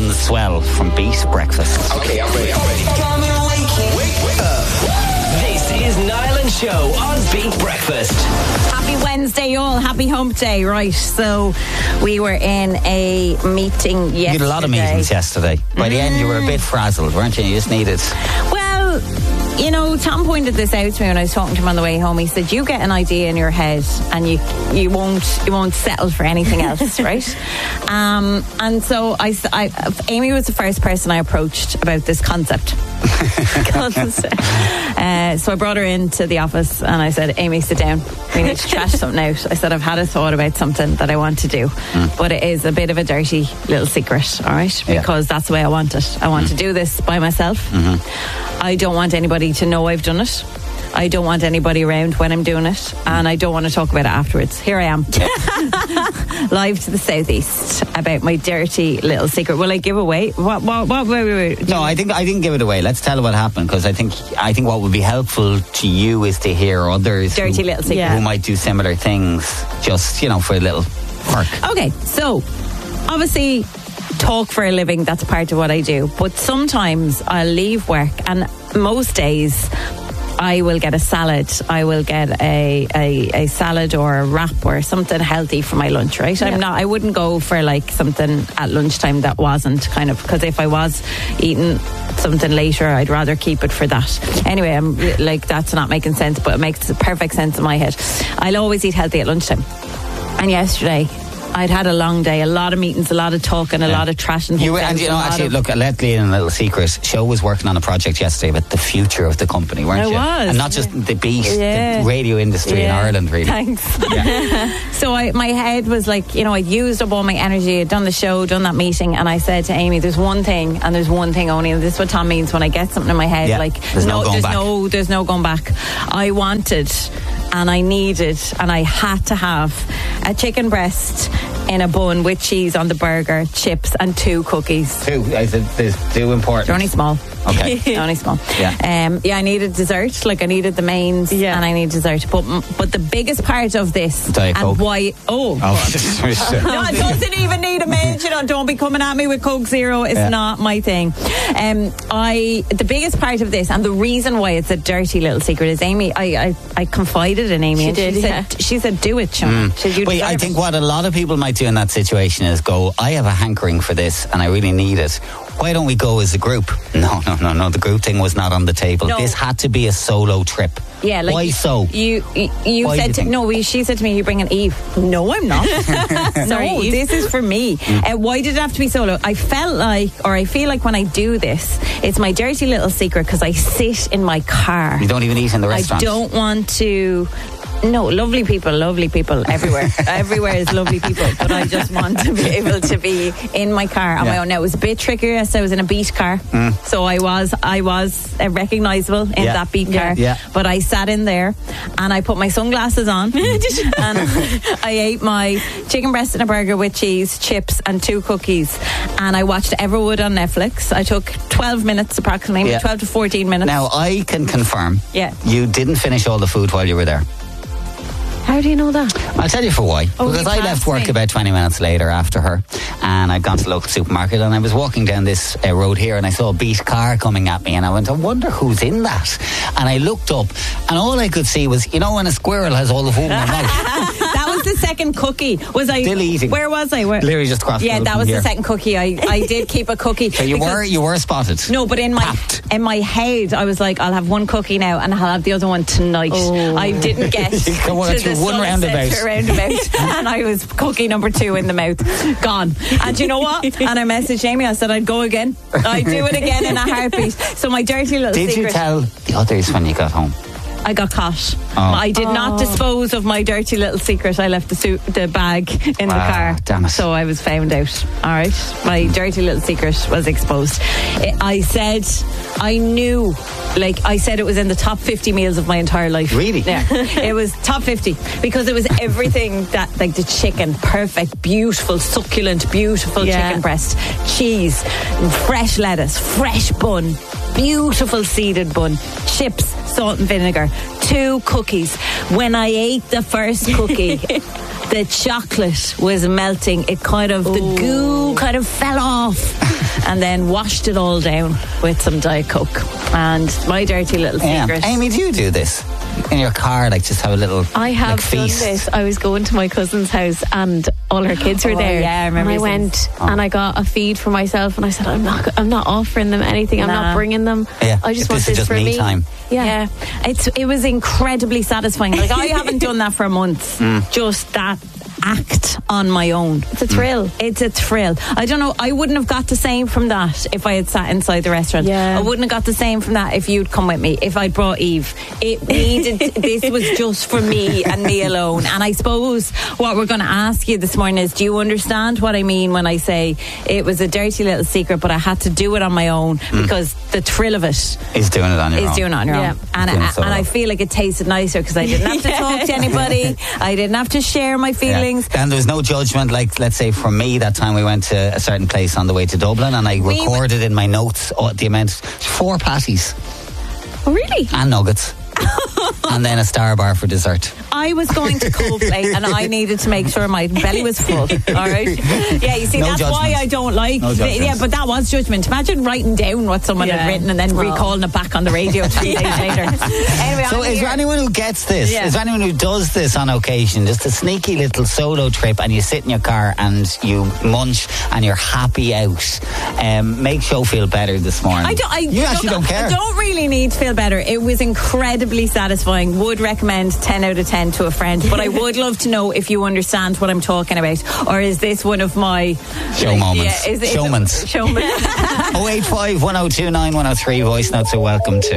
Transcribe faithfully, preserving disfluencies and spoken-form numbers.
runs swell from Beat Breakfast. Okay, I'm ready, I'm ready. Wake up. This is Niall and Show on Beat Breakfast. Happy Wednesday, y'all. Happy Hump Day. Right, so we were in a meeting yesterday. You had a lot of meetings yesterday. By the end, you were a bit frazzled, weren't you? You just needed... Well, you know, Tom pointed this out to me when I was talking to him on the way home. He said, you get an idea in your head and you you won't you won't settle for anything else, right? Um, and so I, I, Amy was the first person I approached about this concept. uh, so I brought her into the office and I said, Amy, sit down. We need to trash something out. I said, I've had a thought about something that I want to do, mm. but it is a bit of a dirty little secret, all right? Because yeah. that's the way I want it. I want mm. to do this by myself. Mm-hmm. I don't want anybody to know I've done it. I don't want anybody around when I'm doing it, and I don't want to talk about it afterwards. Here I am, live to the southeast about my dirty little secret. Will I give away? What? What? What? Wait, wait, wait. No, I think I didn't give it away. Let's tell her what happened, because I think I think what would be helpful to you is to hear others dirty who, little secret who might do similar things, just you know, for a little perk. Okay, so obviously, talk for a living. That's part of what I do. But sometimes I'll leave work, and most days I will get a salad. I will get a, a, a salad or a wrap or something healthy for my lunch, right? Yeah. I'm not, I wouldn't go for like something at lunchtime that wasn't kind of, because if I was eating something later, I'd rather keep it for that. Anyway, I'm like, that's not making sense, but it makes perfect sense in my head. I'll always eat healthy at lunchtime. And yesterday, I'd had a long day, a lot of meetings, a lot of talking, a yeah. lot of trashing. You were, and you know, actually, look, let me in a little secret. Show was working on a project yesterday about the future of the company, weren't I you? was. And not just yeah. the beat, yeah. the radio industry yeah. in Ireland, really. Thanks. Yeah. So I, my head was like, you know, I'd used up all my energy, I'd done the show, done that meeting, and I said to Amy, there's one thing, and there's one thing only, and this is what Tom means when I get something in my head, yeah. like, there's no, no going there's back. no, there's no going back. I wanted, and I needed, and I had to have a chicken breast in a bun with cheese on the burger, chips, and two cookies. Two, I said there's two important. They're only small. Okay. They're only small. Yeah. Um, yeah, I needed dessert. Like I needed the mains, yeah. and I need dessert. But but the biggest part of this Diet and Coke. why? Oh, oh. no, it doesn't even need a mains. You know, don't be coming at me with Coke Zero. It's yeah. not my thing. Um, I the biggest part of this, and the reason why it's a dirty little secret is Amy. I I, I confided in Amy, she and did. She yeah. said she said do it, Sean. Mm. She said, you Wait, I think what a lot of people might do in that situation is go, I have a hankering for this, and I really need it. Why don't we go as a group? No, no, no, no. The group thing was not on the table. No. This had to be a solo trip. Yeah, like why you, so? You you, you Why said do you to, no. We, she said to me, "You bring an Eve." No, I'm not. Sorry, no, Eve. this is for me. Mm. Uh, why did it have to be solo? I felt like, or I feel like when I do this, it's my dirty little secret because I sit in my car. You don't even eat in the restaurant. I don't want to. No, lovely people, lovely people everywhere. Everywhere is lovely people, but I just want to be able to be in my car on yeah. my own. Now, it was a bit trickier as I was in a Beat car, mm. so I was I was uh, recognisable in yeah. that Beat yeah. car. Yeah. But I sat in there and I put my sunglasses on and I ate my chicken breast and a burger with cheese, chips, and two cookies. And I watched Everwood on Netflix. I took twelve minutes approximately, yeah. twelve to fourteen minutes. Now, I can confirm yeah. you didn't finish all the food while you were there. How do you know that? I'll tell you for why. Oh, because I left work me. about twenty minutes later after her, and I'd gone to the local supermarket, and I was walking down this uh, road here, and I saw a Beat car coming at me, and I went, I wonder who's in that. And I looked up, and all I could see was, you know, when a squirrel has all the food in their mouth. That was the second cookie. Was I still eating? Where was I? Where? Literally just across. Yeah, the that was here. the second cookie. I, I did keep a cookie. So you were you were spotted. No, but in my Papped. in my head, I was like, I'll have one cookie now, and I'll have the other one tonight. Oh. I didn't get to the one roundabout. roundabout, and I was cookie number two in the mouth, gone. And you know what? And I messaged Amy. I said I'd go again. I'd do it again in a heartbeat. So my dirty little Did secret. you tell the others when you got home? I got caught. Oh. I did oh. not dispose of my dirty little secret. I left the suit, the bag in the ah, car. Damn it. So I was found out. All right. My dirty little secret was exposed. It, I said, I knew, like I said it was in the top fifty meals of my entire life. Really? Yeah. It was top fifty because it was everything that, like the chicken, perfect, beautiful, succulent, beautiful yeah. chicken breast, cheese, fresh lettuce, fresh bun, beautiful seeded bun, chips, salt and vinegar, two cookies. When I ate the first cookie, the chocolate was melting. It kind of, Ooh. the goo kind of fell off. and then washed it all down with some Diet Coke. And my dirty little Yeah. secret. Amy, do you do this? In your car, like just have a little I have like, done feast? this. I was going to my cousin's house and all her kids were Oh, there. yeah, I remember and I you saying went and I got a feed for myself and I said, I'm not I'm not offering them anything. I'm Nah. not bringing them. Yeah, I just if want this is this just for me me. time. Yeah. Yeah, it's it was incredibly satisfying. Like I haven't done that for a month. Mm. Just that act on my own. It's a thrill. It's a thrill. I don't know. I wouldn't have got the same from that if I had sat inside the restaurant. Yeah. I wouldn't have got the same from that if you'd come with me. If I'd brought Eve, it needed. This was just for me and me alone. And I suppose what we're going to ask you this morning is: do you understand what I mean when I say it was a dirty little secret, but I had to do it on my own because the thrill of it Is doing it on your is own. doing it on your Yeah. own. And, Doing I, it solo. and I feel like it tasted nicer because I didn't have to talk to anybody. I didn't have to share my Yeah. feelings. And there was no judgment, like, let's say, for me, that time we went to a certain place on the way to Dublin, and I We recorded in my notes oh, the amount, four patties Oh, really? and nuggets. And then a star bar for dessert. I was going to Coldplay and I needed to make sure my belly was full. All right. Yeah, you see, No that's why judgment. I don't like. No the- judgment. yeah, but that was judgment. Imagine writing down what someone Yeah. had written and then Well. recalling it back on the radio three days later. Anyway, So I'm is here. there anyone who gets this? Yeah. Is there anyone who does this on occasion? Just a sneaky little solo trip and you sit in your car and you munch and you're happy out. Um, make Show feel better this morning. I don't, I, you actually look, don't care. I don't really need to feel better. It was incredibly satisfying. Would recommend ten out of ten to a friend. But I would love to know if you understand what I'm talking about. Or is this one of my... Show moments. Yeah, is, is Showmans. Showman. oh eight five, one oh two nine, one oh three voice notes are welcome to.